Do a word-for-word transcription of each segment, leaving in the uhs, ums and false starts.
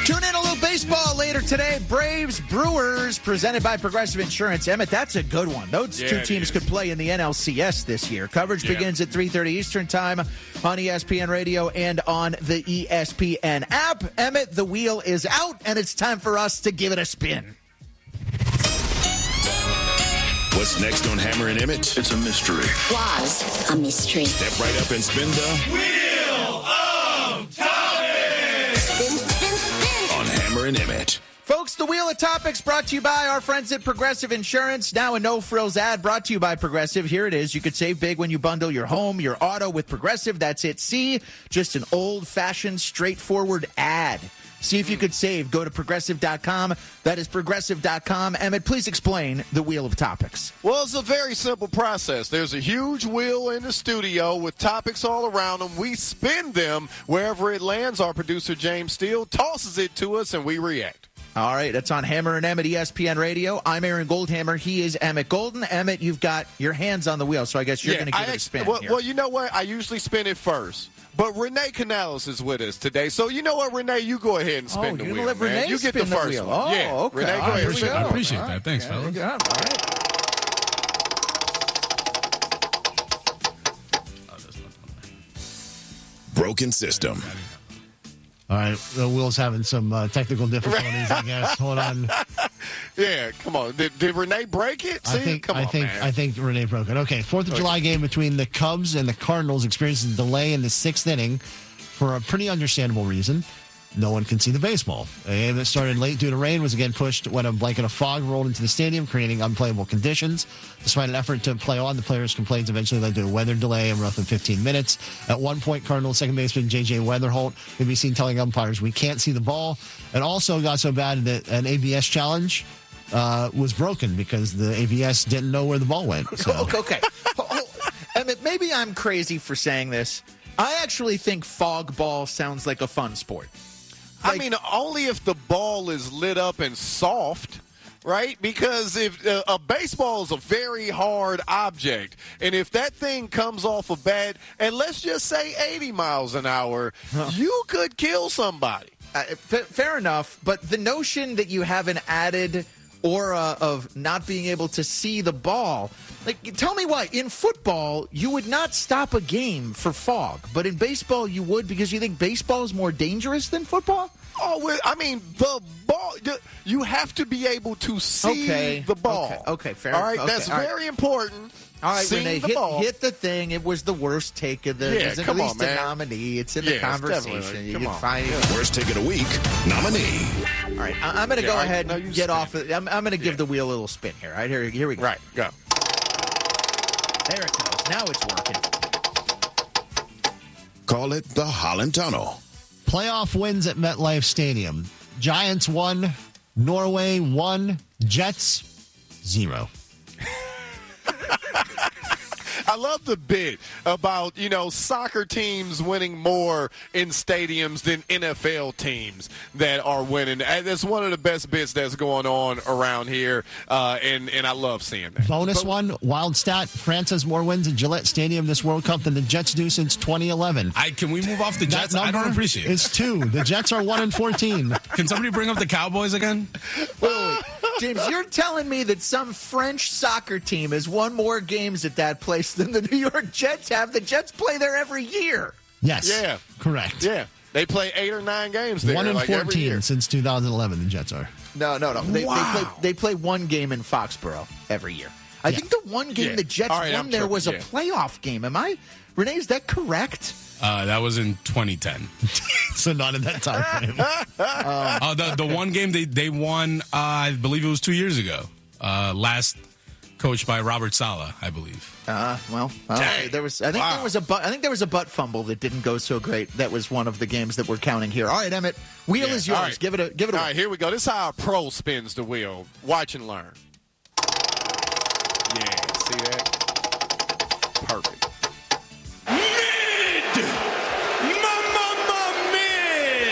Tune in a little baseball later today. Braves, Brewers, presented by Progressive Insurance. Emmett, that's a good one. Those Yeah, two teams could play in the N L C S this year. Coverage Yeah. begins at three thirty Eastern Time on E S P N Radio and on the E S P N app. Emmett, the wheel is out, and it's time for us to give it a spin. What's next on Hammer and Emmett? It's a mystery. Was a mystery. Step right up and spin the Wheel of Topics! Spin, spin, spin. on Hammer and Emmett. Folks, the Wheel of Topics brought to you by our friends at Progressive Insurance. Now a no-frills ad brought to you by Progressive. Here it is. You could save big when you bundle your home, your auto with Progressive. That's it. See, just an old-fashioned, straightforward ad. See if you could save. Go to Progressive dot com. That is Progressive dot com. Emmett, please explain the Wheel of Topics. Well, it's a very simple process. There's a huge wheel in the studio with topics all around them. We spin them wherever it lands. Our producer, James Steele, tosses it to us, and we react. All right, that's on Hammer and Emmett, E S P N Radio. I'm Aaron Goldhammer. He is Emmett Golden. Emmett, you've got your hands on the wheel, so I guess you're Yeah, going to give I it a actually- spin well, here. well, you know what? I usually spin it first. But Renee Canales is with us today. So you know what, Renee? You go ahead and spin Oh, the you're wheel, gonna let man. Renee You get spin the the first wheel. one. Oh, yeah. okay. Renee, All go right, ahead. here we spin go. the I wheel. appreciate All that. right. Thanks, There you fellas. go. All right. Broken system. All right, the wheel's having some uh, technical difficulties, I guess. Hold on. Yeah, come on. Did, did Renee break it? See, I think come I on, think man. I think Renee broke it. Okay, Fourth of July game between the Cubs and the Cardinals experiences a delay in the sixth inning for a pretty understandable reason. No one can see the baseball. A game that started late due to rain was again pushed when a blanket of fog rolled into the stadium, creating unplayable conditions. Despite an effort to play on, the players' complaints eventually led to a weather delay of roughly fifteen minutes. At one point, Cardinals second baseman J J Weatherholt could be seen telling umpires, "We can't see the ball." It also got so bad that an A B S challenge uh, was broken because the A B S didn't know where the ball went. So. Okay. okay. Oh, oh, Emmett, maybe I'm crazy for saying this. I actually think fog ball sounds like a fun sport. I Like- mean, only if the ball is lit up and soft, right? Because if uh, a baseball is a very hard object, and if that thing comes off a bat, and let's just say eighty miles an hour, you could kill somebody. Uh, f- fair enough, but the notion that you have an added aura of not being able to see the ball, like, tell me why. In football, you would not stop a game for fog, but in baseball, you would because you think baseball is more dangerous than football? Oh, well, I mean, the ball, you have to be able to see Okay. the ball. Okay, okay, fair. All right, Okay, that's all right. very important. All right, Seeing Renee, the hit, ball. hit the thing. It was the worst take of the. Yeah, it's come at on, least man. a nominee. It's in Yeah, the it's conversation. definitely- You come can on. find Worst take of the week, nominee. All right, I- I'm going to Yeah, go all right, ahead now and you get spin. off. Of, I'm, I'm going to give Yeah. the wheel a little spin here. All right, here, here we go. Right, go. There it goes. Now it's working. Call it the Holland Tunnel. Playoff wins at MetLife Stadium. Giants one, Norway one, Jets zero. I love the bit about, you know, soccer teams winning more in stadiums than N F L teams that are winning. And that's one of the best bits that's going on around here, uh, and, and I love seeing that. Bonus But- one, wild stat. France has more wins at Gillette Stadium this World Cup than the Jets do since twenty eleven. I can we move off the That Jets? I don't number appreciate it. is two. The Jets are one and fourteen. Can somebody bring up the Cowboys again? Wait, wait, wait. James, you're telling me that some French soccer team has won more games at that place than the New York Jets have? The Jets play there every year. Yes. Yeah. Correct. Yeah. They play eight or nine games there. One and like every year. fourteen since two thousand eleven. The Jets are. No, no, no. They, Wow. they, play, they play one game in Foxborough every year. I Yeah. think the one game Yeah. the Jets All right, won I'm there tripping, was a yeah. playoff game. Am I, Renee? Is that correct? Uh, that was in twenty ten. So not in that time frame. Uh, the the one game they they won, uh, I believe it was two years ago. Uh, last coached by Robert Saleh, I believe. Uh, well, well Dang. there was. I think Wow. there was a. Butt, I think there was a butt fumble that didn't go so great. That was one of the games that we're counting here. All right, Emmett, wheel Yeah. is yours. All right. Give it a. Give it a. All right, here we go. This is how a pro spins the wheel. Watch and learn. Yeah, see that? Perfect. Mid! Ma-ma-ma mid!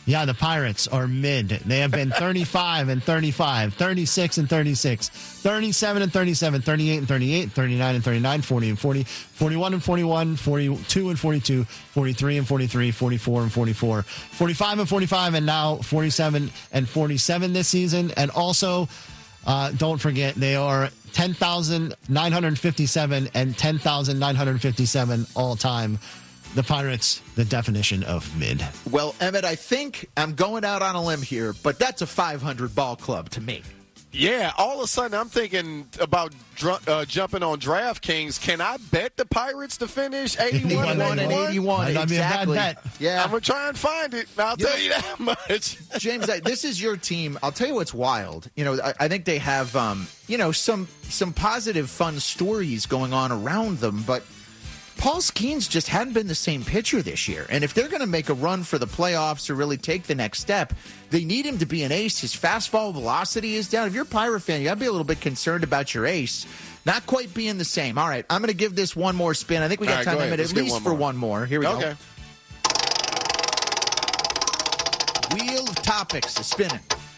Yeah, the Pirates are mid. They have been thirty-five and thirty-five, thirty-six and thirty-six, thirty-seven and thirty-seven, thirty-eight and thirty-eight, thirty-nine and thirty-nine, forty and forty, forty-one and forty-one, forty-two and forty-two, forty-three and forty-three, forty-four and forty-four, forty-five and forty-five, and now forty-seven and forty-seven this season. And also, uh, don't forget, they are ten thousand nine hundred fifty-seven and ten thousand nine hundred fifty-seven all time. The Pirates, the definition of mid. Well, Emmett, I think I'm going out on a limb here, but that's a five hundred ball club to me. Yeah, all of a sudden I'm thinking about dr- uh, jumping on DraftKings. Can I bet the Pirates to finish eighty-one and eighty-one? Might be a bad Exactly. bet. Yeah. I'm going to try and find it. I'll You tell know- you that much. James, I, this is your team. I'll tell you what's wild. You know, I, I think they have, um, you know, some some positive, fun stories going on around them, but Paul Skeens just hadn't been the same pitcher this year. And if they're going to make a run for the playoffs or really take the next step, they need him to be an ace. His fastball velocity is down. If you're a Pirate fan, you got to be a little bit concerned about your ace not quite being the same. All right, I'm going to give this one more spin. I think we got All right, time go limit ahead. at Let's get least one for more. one more. Here we Okay. go. Wheel of topics is spinning.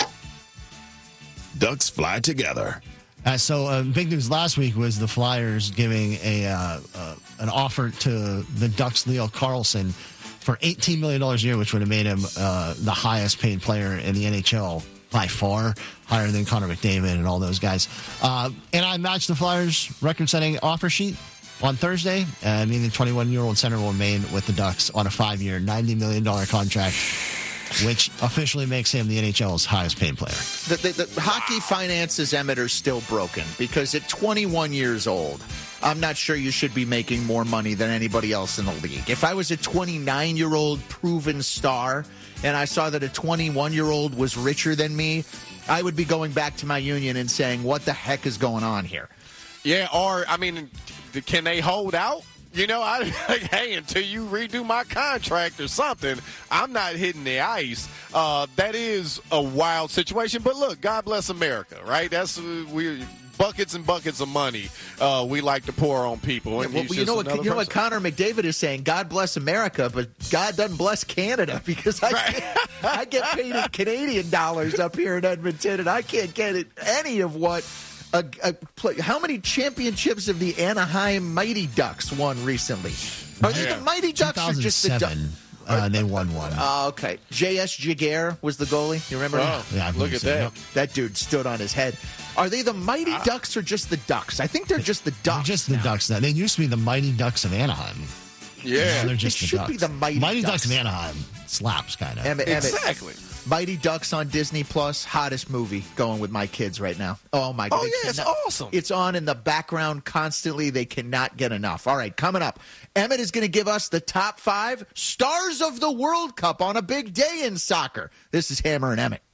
Ducks fly together. Uh, so, uh, big news last week was the Flyers giving a uh, uh, an offer to the Ducks' Leo Carlson for eighteen million dollars a year, which would have made him uh, the highest paid player in the N H L by far, higher than Connor McDavid and all those guys. Uh, and I matched the Flyers' record-setting offer sheet on Thursday, uh, meaning the twenty-one-year-old center will remain with the Ducks on a five-year, ninety million dollars contract, which officially makes him the N H L's highest paid player. The, the, the hockey finances, Emmett, are still broken because at twenty-one years old, I'm not sure you should be making more money than anybody else in the league. If I was a twenty-nine-year-old proven star and I saw that a twenty-one-year-old was richer than me, I would be going back to my union and saying, what the heck is going on here? Yeah, or, I mean, can they hold out? You know, I like, hey, until you redo my contract or something, I'm not hitting the ice. Uh, that is a wild situation. But look, God bless America, right? That's uh, we buckets and buckets of money uh, we like to pour on people. And Well, he's you just know what? another You know what person. Connor McDavid is saying. God bless America, but God doesn't bless Canada because I Right. get, I get paid in Canadian dollars up here in Edmonton, and I can't get it, any of what. A, a play, how many championships have the Anaheim Mighty Ducks won recently? Are they Yeah. the Mighty Ducks or just the Ducks? two thousand seven, uh, they won one. Oh, okay. J S Jaguar was the goalie. You remember? Oh, Yeah, I look believe at so, that. yep. That dude stood on his head. Are they the Mighty Ducks or just the Ducks? I think they're just the They're Ducks. just the now. Ducks. Now. They used to be the Mighty Ducks of Anaheim. Yeah, Now they're just They the should Ducks. be the Mighty Ducks. Ducks. of Anaheim. Slaps, kind of. Emmett, Emmett, exactly. Mighty Ducks on Disney Plus, hottest movie going with my kids right now. Oh my god! Oh, they yeah, it's cannot- awesome. It's on in the background constantly. They cannot get enough. All right, coming up, Emmett is going to give us the top five stars of the World Cup on a big day in soccer. This is Hammer and Emmett.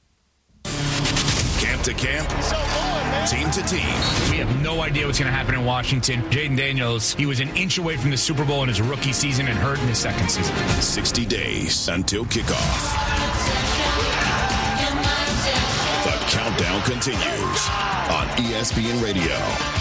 Camp to camp, team to team. We have no idea what's going to happen in Washington. Jaden Daniels, he was an inch away from the Super Bowl in his rookie season and hurt in his second season. sixty days until kickoff. The countdown continues on E S P N Radio.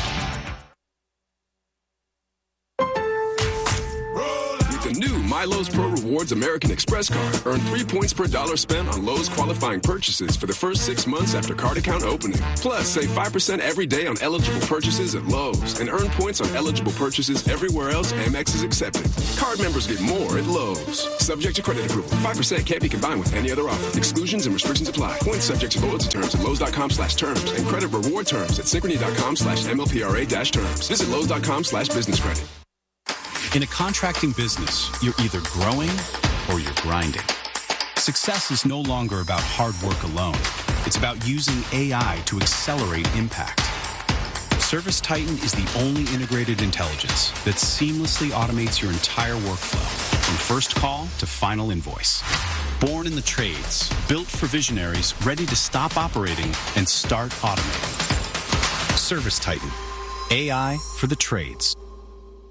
The new My Lowe's Pro Rewards American Express card. Earn three points per dollar spent on Lowe's qualifying purchases for the first six months after card account opening. Plus, save five percent every day on eligible purchases at Lowe's and earn points on eligible purchases everywhere else Amex is accepted. Card members get more at Lowe's. Subject to credit approval. five percent can't be combined with any other offer. Exclusions and restrictions apply. Points subject to loyalty terms at Lowe's.com slash terms and credit reward terms at Synchrony.com slash MLPRA dash terms. Visit Lowe's.com slash business credit. In a contracting business, you're either growing or you're grinding. Success is no longer about hard work alone. It's about using A I to accelerate impact. ServiceTitan is the only integrated intelligence that seamlessly automates your entire workflow, from first call to final invoice. Born in the trades, built for visionaries ready to stop operating and start automating. ServiceTitan, A I for the trades.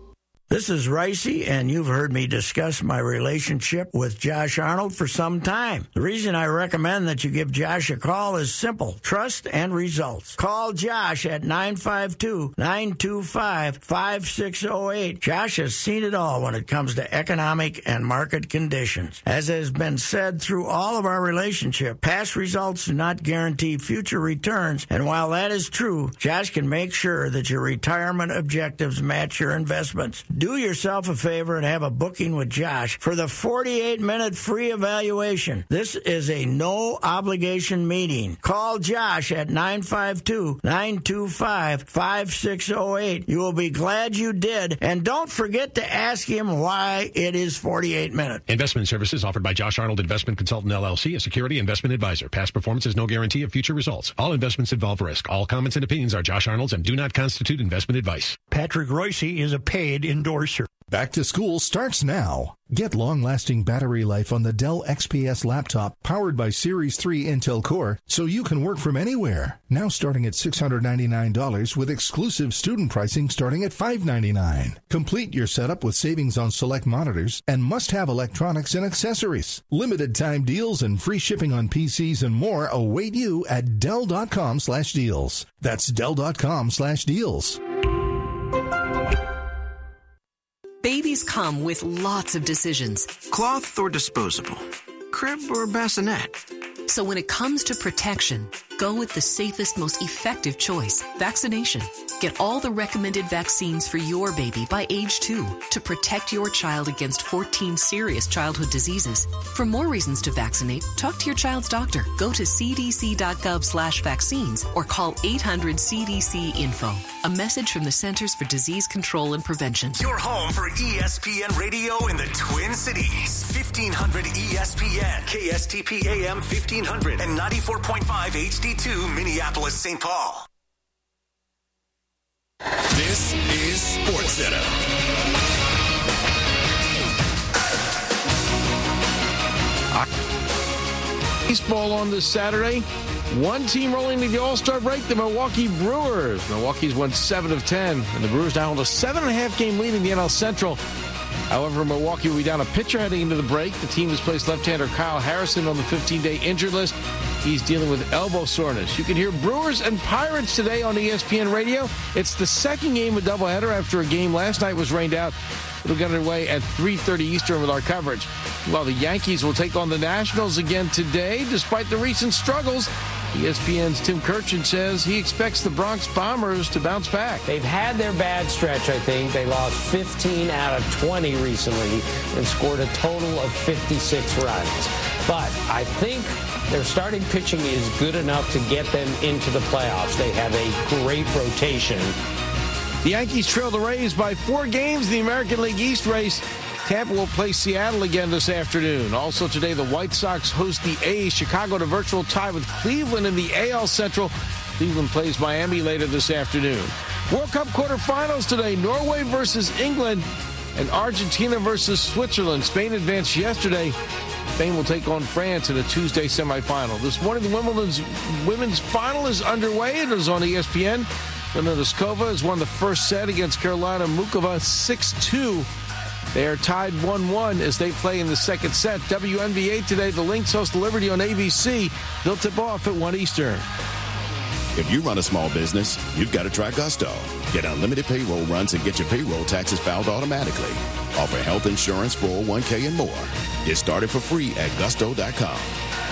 This is Ricey, and you've heard me discuss my relationship with Josh Arnold for some time. The reason I recommend that you give Josh a call is simple: trust and results. Call Josh at nine five two, nine two five, five six zero eight. Josh has seen it all when it comes to economic and market conditions. As has been said through all of our relationship, past results do not guarantee future returns, and while that is true, Josh can make sure that your retirement objectives match your investments. Do yourself a favor and have a booking with Josh for the forty-eight minute free evaluation. This is a no-obligation meeting. Call Josh at nine five two, nine two five, five six zero eight. You will be glad you did, and don't forget to ask him why it is forty-eight minutes. Investment services offered by Josh Arnold Investment Consultant, L L C, a security investment advisor. Past performance is no guarantee of future results. All investments involve risk. All comments and opinions are Josh Arnold's and do not constitute investment advice. Patrick Royce is a paid endorser. Back to school starts now. Get long-lasting battery life on the Dell X P S laptop powered by Series three Intel Core so you can work from anywhere. Now starting at six hundred ninety-nine dollars with exclusive student pricing starting at five hundred ninety-nine dollars. Complete your setup with savings on select monitors and must-have electronics and accessories. Limited time deals and free shipping on P Cs and more await you at Dell.com slash deals. That's Dell.com slash deals. Babies come with lots of decisions. Cloth or disposable? Crib or bassinet? So when it comes to protection, go with the safest, most effective choice, vaccination. Get all the recommended vaccines for your baby by age two to protect your child against fourteen serious childhood diseases. For more reasons to vaccinate, talk to your child's doctor. Go to c d c dot gov slash vaccines or call eight hundred C D C info. A message from the Centers for Disease Control and Prevention. Your home for E S P N Radio in the Twin Cities. fifteen hundred E S P N, K S T P A M fifteen hundred, and ninety-four point five H D two Minneapolis, Saint Paul. This is SportsCenter. Baseball on this Saturday. One team rolling to the All-Star break, the Milwaukee Brewers. Milwaukee's won seven of ten, and the Brewers now hold a seven and a half game lead in the N L Central. However, Milwaukee will be down a pitcher heading into the break. The team has placed left-hander Kyle Harrison on the fifteen-day injured list. He's dealing with elbow soreness. You can hear Brewers and Pirates today on E S P N Radio. It's the second game of doubleheader after a game last night was rained out. It'll get underway at three thirty Eastern with our coverage. While the Yankees will take on the Nationals again today, despite the recent struggles, E S P N's Tim Kirchin says he expects the Bronx Bombers to bounce back. They've had their bad stretch, I think. They lost fifteen out of twenty recently and scored a total of fifty-six runs. But I think their starting pitching is good enough to get them into the playoffs. They have a great rotation. The Yankees trail the Rays by four games in the American League East race. Tampa will play Seattle again this afternoon. Also today, the White Sox host the A's. Chicago to virtual tie with Cleveland in the A L Central. Cleveland plays Miami later this afternoon. World Cup quarterfinals today. Norway versus England and Argentina versus Switzerland. Spain advanced yesterday. Spain will take on France in a Tuesday semifinal. This morning, the Wimbledon's women's final is underway. It is on E S P N. Elena Pliskova has won the first set against Karolina Muchova six two. They are tied one one as they play in the second set. W N B A today, the Lynx host Liberty on A B C. They'll tip off at one Eastern. If you run a small business, you've got to try Gusto. Get unlimited payroll runs and get your payroll taxes filed automatically. Offer health insurance, four oh one k, and more. Get started for free at gusto dot com.